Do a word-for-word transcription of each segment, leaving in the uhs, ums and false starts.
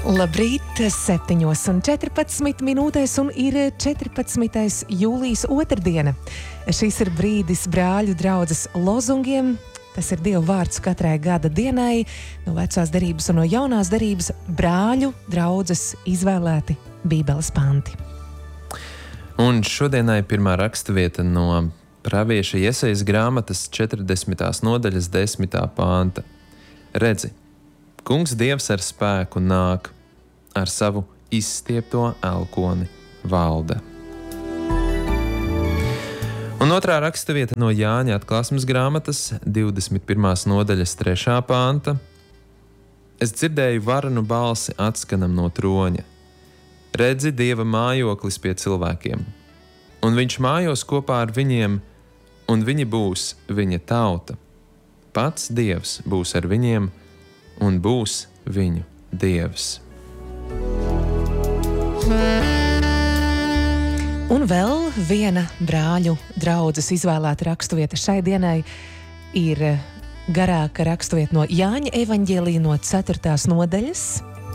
Labrīt, septiņos un četrpadsmit minūtēs un ir četrpadsmitais jūlijas otrdiena. Šis ir brīdis brāļu draudzes lozungiem. Tas ir Dieva vārds katrai gada dienai, no vecās derības un no jaunās derības brāļu draudzes izvēlēti Bībeles panti. Un šodienai pirmā raksturvieta no pravieša Jesajas grāmatas četrdesmitās nodaļas desmitā panta. Redzi, Kungs Dievs ar spēku nāk, ar savu izstiepto elkoni valda. Un otrā raksturvieta no Jāņa atklāsmes grāmatas divdesmit pirmās nodaļas trešā panta. Es dzirdēju varanu balsi atskanam no troņa. Redzi, Dieva mājoklis pie cilvēkiem, un viņš mājos kopā ar viņiem, un viņi būs viņa tauta. Pats Dievs būs ar viņiem, un būs viņu Dievs. Un vēl viena brāļu draudzes izvēlēta raksturvieta šai dienai ir garāka raksturvieta no Jāņa evaņģēlija no ceturtās nodaļas,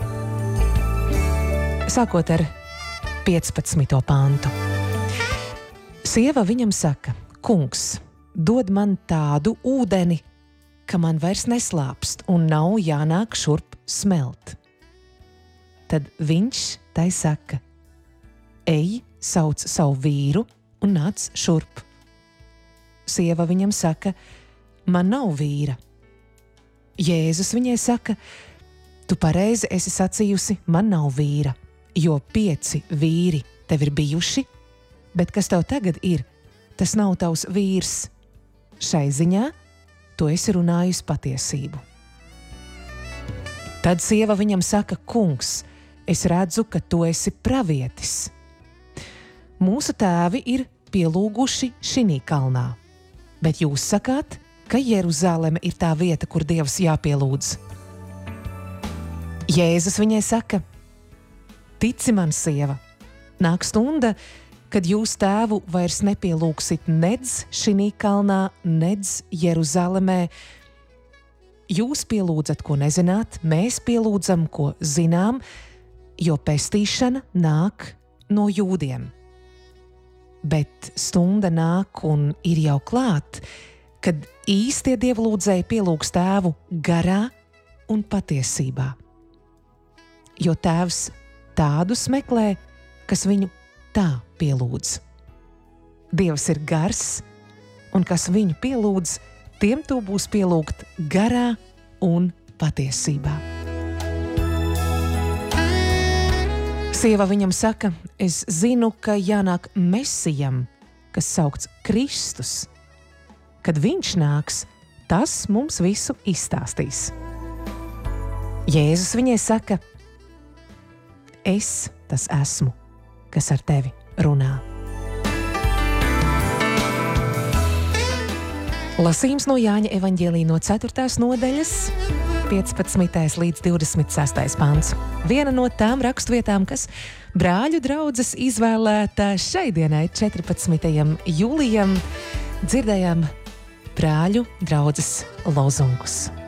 sākot ar piecpadsmito pantu. Sieva viņam saka: Kungs, dod man tādu ūdeni, ka man vairs neslāpst un nav jānāk šurp smelt. Tad viņš tai saka: Ej, sauc savu vīru un nāc šurp. Sieva viņam saka: Man nav vīra. Jēzus viņai saka: Tu pareizi esi sacījusi, man nav vīra, jo pieci vīri tev ir bijuši, bet kas tev tagad ir, tas nav tavs vīrs. Šai ziņā tu esi runājusi patiesību. Tad sieva viņam saka: Kungs, es redzu, ka tu esi pravietis. Mūsu tēvi ir pielūguši šinī kalnā, bet jūs sakāt, ka Jeruzaleme ir tā vieta, kur Dievs jāpielūdz. Jēzus viņai saka: Tici man, sieva, nāk stunda, kad jūs tēvu vairs nepielūgsit nedz šinī kalnā, nedz Jeruzalemē. Jūs pielūdzat, ko nezināt, mēs pielūdzam, ko zinām, jo pestīšana nāk no jūdiem. Bet stunda nāk un ir jau klāt, kad īstie dievlūdzēji pielūgs tēvu garā un patiesībā. Jo tēvs tādus meklē, kas viņu tā pielūdz. Dievs ir gars, un kas viņu pielūdz, tiem to būs pielūgt garā un patiesībā. Sieva viņam saka: Es zinu, ka jānāk Mesijam, kas saukts Kristus. Kad viņš nāks, tas mums visu izstāstīs. Jēzus viņai saka: Es tas esmu, kas ar tevi runā. Lasījums no Jāņa evaņģēlija no ceturtās nodaļas, piecpadsmitais līdz divdesmit sestais pants. Viena no tām raksturvietām, kas brāļu draudzes izvēlēta šai dienai, četrpadsmitajam jūlijam, dzirdējām brāļu draudzes lozungus.